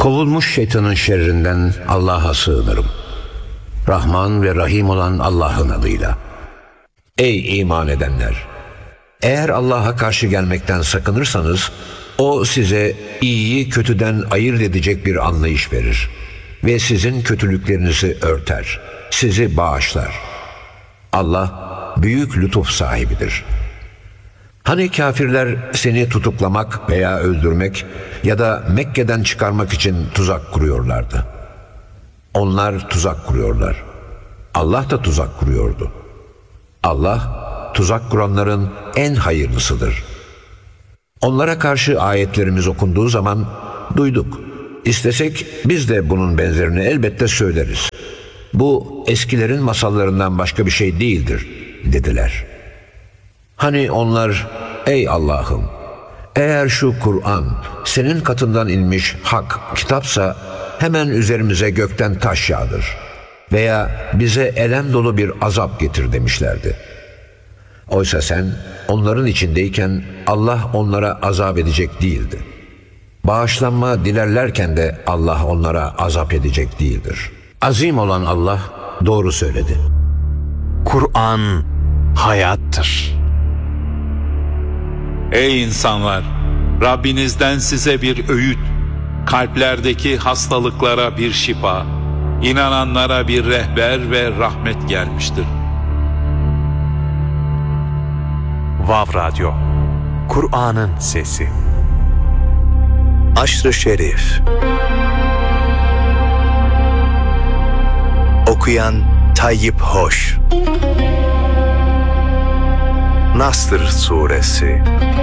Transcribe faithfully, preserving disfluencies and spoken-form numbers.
Kovulmuş şeytanın şerrinden Allah'a sığınırım. Rahman ve Rahim olan Allah'ın adıyla. Ey iman edenler! Eğer Allah'a karşı gelmekten sakınırsanız, O size iyiyi kötüden ayırt edecek bir anlayış verir ve sizin kötülüklerinizi örter, sizi bağışlar. Allah büyük lütuf sahibidir. Hani kafirler seni tutuklamak veya öldürmek ya da Mekke'den çıkarmak için tuzak kuruyorlardı. Onlar tuzak kuruyorlar. Allah da tuzak kuruyordu. Allah, tuzak kuranların en hayırlısıdır. Onlara karşı ayetlerimiz okunduğu zaman duyduk. İstesek biz de bunun benzerini elbette söyleriz. Bu eskilerin masallarından başka bir şey değildir, dediler. Hani onlar, ey Allah'ım, eğer şu Kur'an senin katından inmiş hak kitapsa hemen üzerimize gökten taş yağdır veya bize elem dolu bir azap getir demişlerdi. Oysa sen onların içindeyken Allah onlara azap edecek değildi. Bağışlanma dilerlerken de Allah onlara azap edecek değildir. Azim olan Allah doğru söyledi. Kur'an hayattır. Ey insanlar! Rabbinizden size bir öğüt, kalplerdeki hastalıklara bir şifa, inananlara bir rehber ve rahmet gelmiştir. Vav Radyo, Kur'an'ın sesi. Aşr-ı Şerif. Okuyan Tayyip Hoş. Nasr Suresi.